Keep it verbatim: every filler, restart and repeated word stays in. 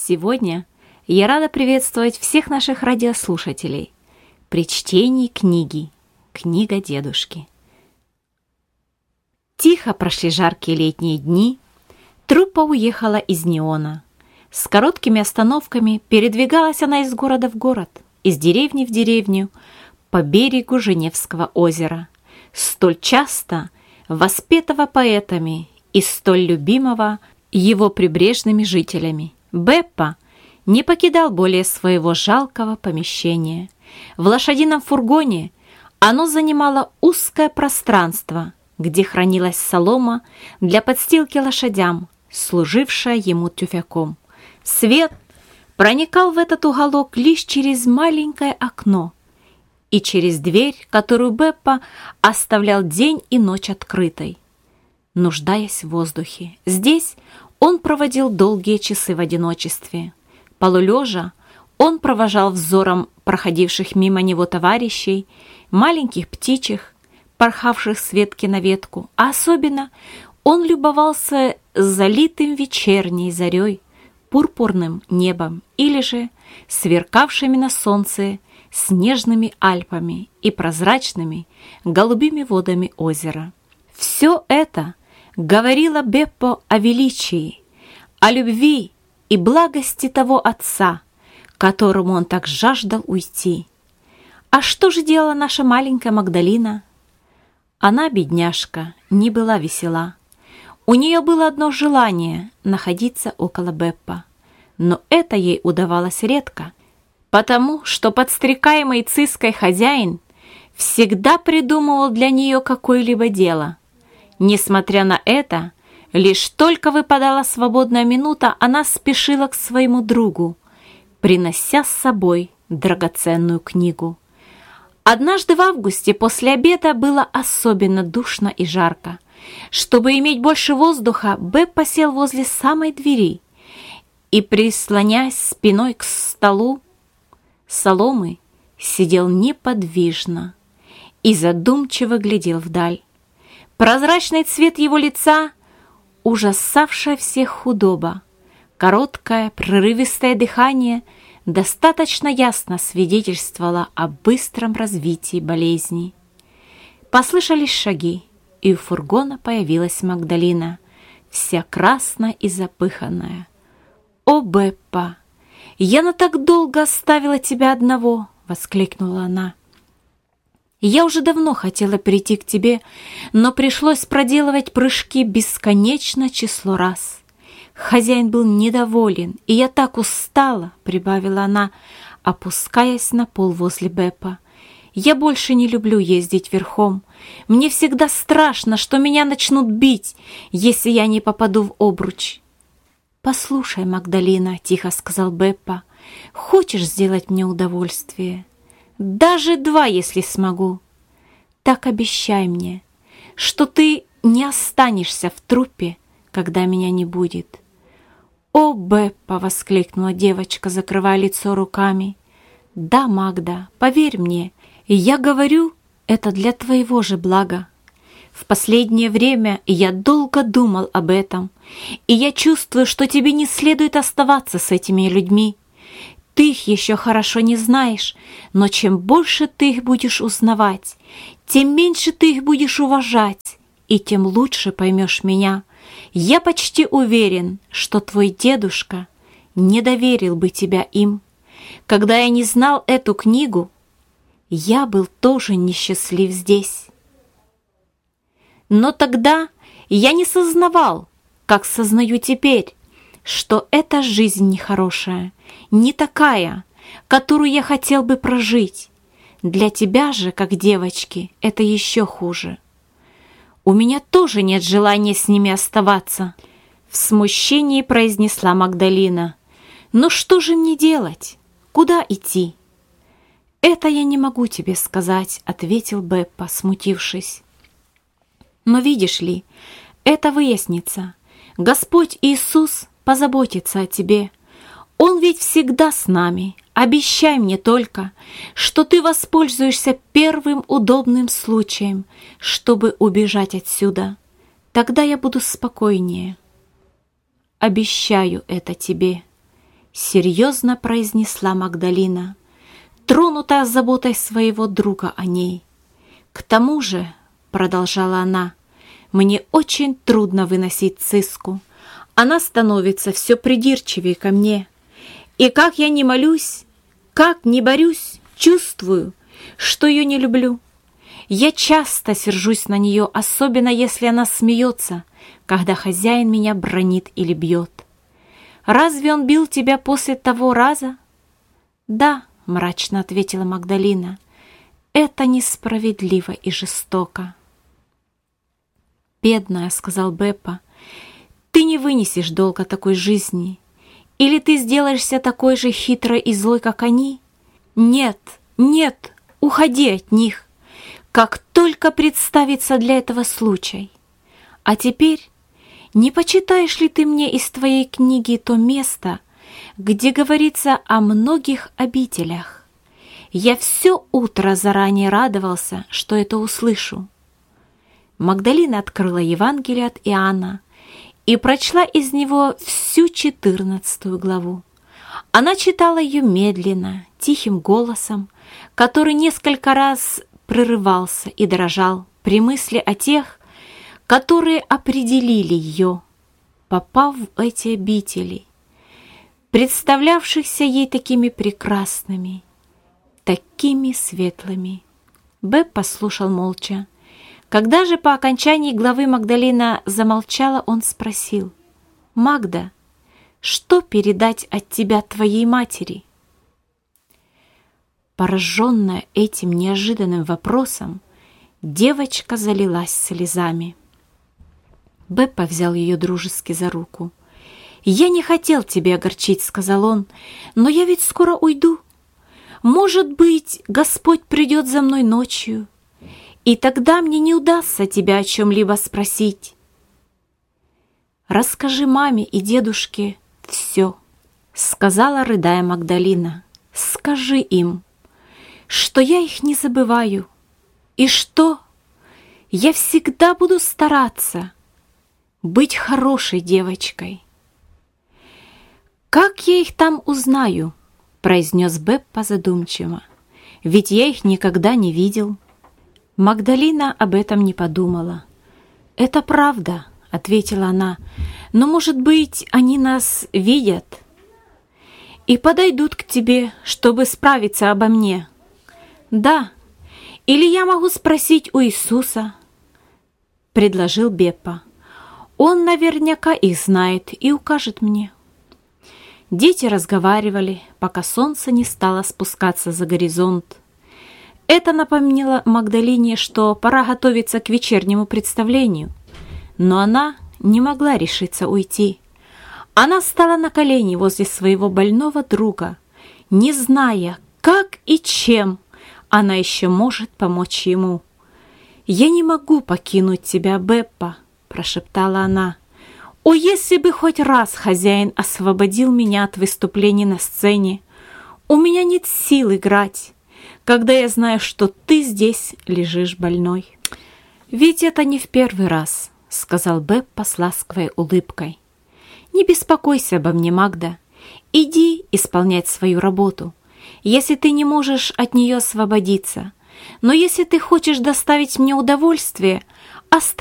Сегодня я рада приветствовать всех наших радиослушателей при чтении книги «Книга дедушки». Тихо прошли жаркие летние дни, труппа уехала из Неона. С короткими остановками передвигалась она из города в город, из деревни в деревню, по берегу Женевского озера, столь часто воспетого поэтами и столь любимого его прибрежными жителями. Беппа не покидал более своего жалкого помещения. В лошадином фургоне оно занимало узкое пространство, где хранилась солома для подстилки лошадям, служившая ему тюфяком. Свет проникал в этот уголок лишь через маленькое окно и через дверь, которую Беппа оставлял день и ночь открытой, нуждаясь в воздухе. Здесь он проводил долгие часы в одиночестве. Полулежа он провожал взором проходивших мимо него товарищей, маленьких птичек, порхавших с ветки на ветку, а особенно он любовался залитым вечерней зарей, пурпурным небом или же сверкавшими на солнце снежными Альпами и прозрачными голубыми водами озера. Все это говорила Беппо о величии, о любви и благости того отца, которому он так жаждал уйти. А что же делала наша маленькая Магдалина? Она, бедняжка, не была весела. У нее было одно желание — находиться около Беппа, но это ей удавалось редко, потому что подстрекаемый Циской хозяин всегда придумывал для нее какое-либо дело. Несмотря на это, лишь только выпадала свободная минута, она спешила к своему другу, принося с собой драгоценную книгу. Однажды в августе после обеда было особенно душно и жарко. Чтобы иметь больше воздуха, Беппа сел возле самой двери и, прислонясь спиной к столу соломы, сидел неподвижно и задумчиво глядел вдаль. Прозрачный цвет его лица, ужасавшая всех худоба, короткое прерывистое дыхание достаточно ясно свидетельствовало о быстром развитии болезни. Послышались шаги, и у фургона появилась Магдалина, вся красная и запыханная. «О, Беппа, я на так долго оставила тебя одного!» — воскликнула она. «Я уже давно хотела прийти к тебе, но пришлось проделывать прыжки бесконечное число раз. Хозяин был недоволен, и я так устала», — прибавила она, опускаясь на пол возле Беппа. «Я больше не люблю ездить верхом. Мне всегда страшно, что меня начнут бить, если я не попаду в обруч». «Послушай, Магдалина», — тихо сказал Беппа, — «хочешь сделать мне удовольствие? Даже два, если смогу. Так обещай мне, что ты не останешься в труппе, когда меня не будет». «О, Беппа!» — воскликнула девочка, закрывая лицо руками. «Да, Магда, поверь мне, я говорю это для твоего же блага. В последнее время я долго думал об этом, и я чувствую, что тебе не следует оставаться с этими людьми. Ты их еще хорошо не знаешь, но чем больше ты их будешь узнавать, тем меньше ты их будешь уважать, и тем лучше поймешь меня. Я почти уверен, что твой дедушка не доверил бы тебя им. Когда я не знал эту книгу, я был тоже несчастлив здесь. Но тогда я не сознавал, как сознаю теперь, что эта жизнь нехорошая, не такая, которую я хотел бы прожить. Для тебя же, как девочки, это еще хуже. У меня тоже нет желания с ними оставаться», — в смущении произнесла Магдалина. «Но что же мне делать? Куда идти?» «Это я не могу тебе сказать», — ответил Беппа, смутившись. «Но видишь ли, это выяснится. Господь Иисус позаботится о тебе. Он ведь всегда с нами. Обещай мне только, что ты воспользуешься первым удобным случаем, чтобы убежать отсюда. Тогда я буду спокойнее». «Обещаю это тебе», серьезно произнесла Магдалина, тронутая заботой своего друга о ней. «К тому же, — продолжала она, — мне очень трудно выносить Циску. Она становится все придирчивее ко мне. И как я не молюсь, как не борюсь, чувствую, что ее не люблю. Я часто сержусь на нее, особенно если она смеется, когда хозяин меня бранит или бьет. Разве он бил тебя после того раза?» «Да», — мрачно ответила Магдалина, — «это несправедливо и жестоко». «Бедная», — сказал Беппа, — «ты не вынесешь долго такой жизни. Или ты сделаешься такой же хитрой и злой, как они? Нет, нет, уходи от них, как только представится для этого случай. А теперь не почитаешь ли ты мне из твоей книги то место, где говорится о многих обителях? Я все утро заранее радовался, что это услышу». Магдалина открыла Евангелие от Иоанна и прочла из него всю четырнадцатую главу. Она читала ее медленно, тихим голосом, который несколько раз прерывался и дрожал при мысли о тех, которые определили ее, попав в эти обители, представлявшихся ей такими прекрасными, такими светлыми. Беппа слушал молча. Когда же по окончании главы Магдалина замолчала, он спросил: «Магда, что передать от тебя твоей матери?» Пораженная этим неожиданным вопросом, девочка залилась слезами. Беппа взял ее дружески за руку. «Я не хотел тебя огорчить», — сказал он, — «но я ведь скоро уйду. Может быть, Господь придет за мной ночью, и тогда мне не удастся тебя о чем-либо спросить. Расскажи маме и дедушке все», — сказала, рыдая Магдалина. «Скажи им, что я их не забываю, и что я всегда буду стараться быть хорошей девочкой». «Как я их там узнаю?» — произнес Беппа задумчиво. «Ведь я их никогда не видел». Магдалина об этом не подумала. «Это правда», — ответила она, — «но, может быть, они нас видят и подойдут к тебе, чтобы справиться обо мне». «Да, или я могу спросить у Иисуса», — предложил Беппа. «Он наверняка их знает и укажет мне». Дети разговаривали, пока солнце не стало спускаться за горизонт. Это напомнило Магдалине, что пора готовиться к вечернему представлению, но она не могла решиться уйти. Она встала на колени возле своего больного друга, не зная, как и чем она еще может помочь ему. «Я не могу покинуть тебя, Беппа», — прошептала она. «О, если бы хоть раз хозяин освободил меня от выступлений на сцене! У меня нет сил играть, когда я знаю, что ты здесь лежишь больной». «Ведь это не в первый раз», — сказал Беппа с ласковой улыбкой. «Не беспокойся обо мне, Магда. Иди исполнять свою работу, если ты не можешь от нее освободиться. Но если ты хочешь доставить мне удовольствие, оставь